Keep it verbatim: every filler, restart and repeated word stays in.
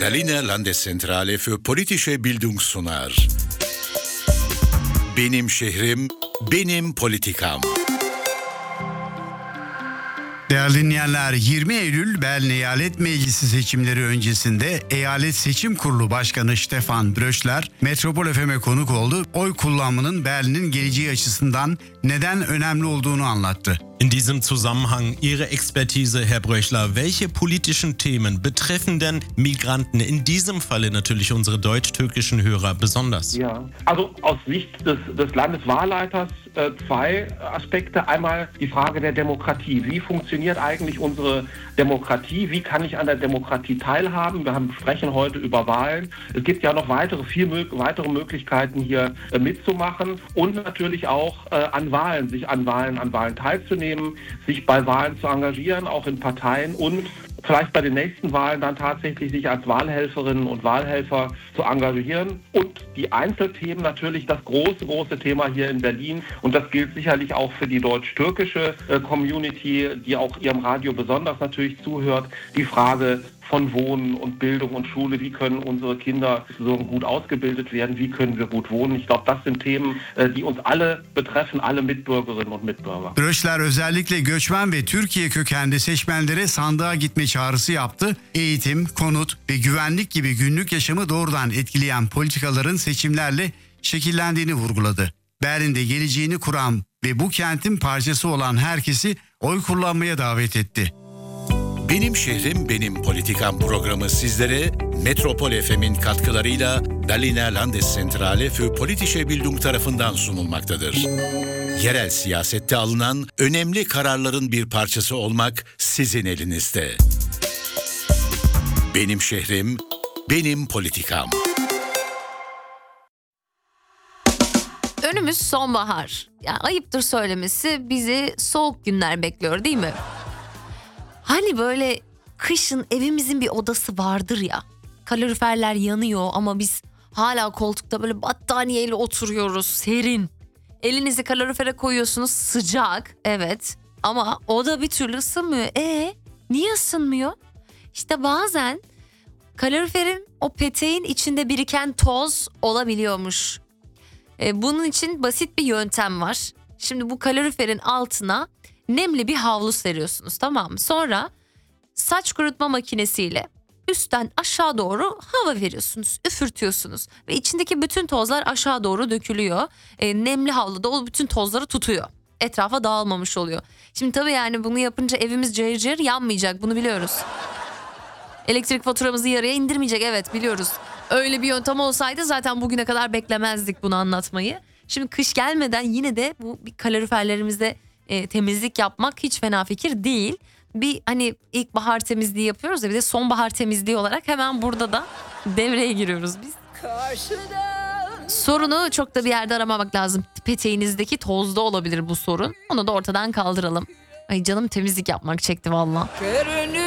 Berliner Landeszentrale für politische Bildung sunar. Benim şehrim, benim politikam. Değerli dinleyenler, yirmi Eylül Berlin Eyalet Meclisi seçimleri öncesinde Eyalet Seçim Kurulu Başkanı Stefan Bröschler, Metropol F M'e konuk oldu. Oy kullanmanın Berlin'in geleceği açısından neden önemli olduğunu anlattı. In diesem Zusammenhang Ihre Expertise, Herr Bröschler. Welche politischen Themen betreffen denn Migranten, in diesem Falle natürlich unsere deutsch-türkischen Hörer besonders? Ja, also aus Sicht des, des Landeswahlleiters äh, zwei Aspekte. Einmal die Frage der Demokratie. Wie funktioniert eigentlich unsere Demokratie? Wie kann ich an der Demokratie teilhaben? Wir haben, sprechen heute über Wahlen. Es gibt ja noch weitere, vier weitere Möglichkeiten hier äh, mitzumachen und natürlich auch äh, an Wahlen, sich an Wahlen, an Wahlen teilzunehmen, sich bei Wahlen zu engagieren, auch in Parteien und vielleicht bei den nächsten Wahlen dann tatsächlich sich als Wahlhelferinnen und Wahlhelfer zu engagieren. Und die Einzelthemen natürlich das große, große Thema hier in Berlin. Und das gilt sicherlich auch für die deutsch-türkische äh, Community, die auch ihrem Radio besonders natürlich zuhört. Die Frage von Wohnen und Bildung und Schule. Wie können unsere Kinder so gut ausgebildet werden? Wie können wir gut wohnen? Ich glaube, das sind Themen, die uns alle betreffen, alle Mitbürgerinnen und Mitbürger. Bröschler özellikle göçmen ve Türkiye kökenli seçmenlere sandığa gitme çağrısı yaptı. Eğitim, konut ve güvenlik gibi günlük yaşamı doğrudan etkileyen politikaların seçimlerle şekillendiğini vurguladı. Berlin'de geleceğini kuran ve bu kentin parçası olan herkesi oy kullanmaya davet etti. Benim şehrim, benim politikam programı sizlere Metropol F M'in katkılarıyla Berliner Landeszentrale für politische Bildung tarafından sunulmaktadır. Yerel siyasette alınan önemli kararların bir parçası olmak sizin elinizde. Benim şehrim, benim politikam. Önümüz sonbahar. Yani ayıptır söylemesi, bizi soğuk günler bekliyor değil mi? Hani böyle kışın evimizin bir odası vardır ya. Kaloriferler yanıyor ama biz hala koltukta böyle battaniyeyle oturuyoruz, serin. Elinizi kalorifere koyuyorsunuz, sıcak, evet. Ama oda bir türlü ısınmıyor. E niye ısınmıyor? İşte bazen kaloriferin o peteğin içinde biriken toz olabiliyormuş. E, bunun için basit bir yöntem var. Şimdi bu kaloriferin altına nemli bir havlu seriyorsunuz, tamam mı? Sonra saç kurutma makinesiyle üstten aşağı doğru hava veriyorsunuz, üfürtüyorsunuz ve içindeki bütün tozlar aşağı doğru dökülüyor. E, nemli havlu da o bütün tozları tutuyor. Etrafa dağılmamış oluyor. Şimdi tabii yani bunu yapınca evimiz cayır cayır yanmayacak, bunu biliyoruz. Elektrik faturamızı yarıya indirmeyecek, evet biliyoruz. Öyle bir yöntem olsaydı zaten bugüne kadar beklemezdik bunu anlatmayı. Şimdi kış gelmeden yine de bu kaloriferlerimizde e, temizlik yapmak hiç fena fikir değil. Bir hani ilkbahar temizliği yapıyoruz ya, bir de sonbahar temizliği olarak hemen burada da devreye giriyoruz biz. Sorunu çok da bir yerde aramamak lazım. Peteğinizdeki tozda olabilir bu sorun. Onu da ortadan kaldıralım. Ay canım temizlik yapmak çekti valla.